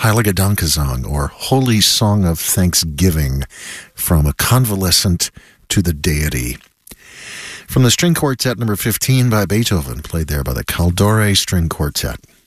Heilige Dankesang, or Holy Song of Thanksgiving, from a convalescent to the deity. From the String Quartet number 15 by Beethoven, played there by the Caldore String Quartet.